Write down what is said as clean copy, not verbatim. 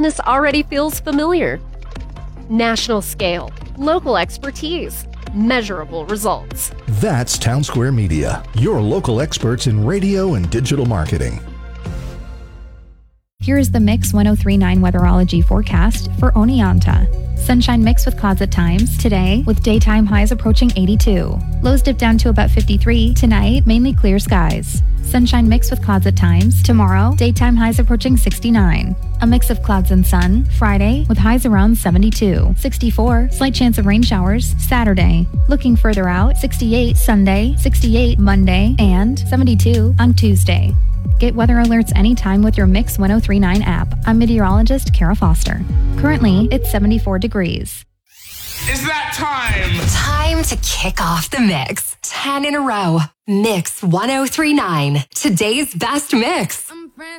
this already feels familiar. National scale, local expertise, measurable results. That's Townsquare Media, your local experts in radio and digital marketing. Here's the Mix 1039 weatherology forecast for Oneonta. Sunshine mix with clouds at times today, with daytime highs approaching 82. Lows dip down to about 53. Tonight, mainly clear skies. Sunshine mix with clouds at times. Tomorrow, daytime highs approaching 69. A mix of clouds and sun. Friday, with highs around 72. 64, slight chance of rain showers. Saturday. Looking further out, 68 Sunday, 68 Monday, and 72 on Tuesday. Get weather alerts anytime with your Mix 1039 app. I'm meteorologist Kara Foster. Currently, it's 74 degrees. It's that time! Time to kick off the mix. 10 in a row. Mix 1039. Today's best mix.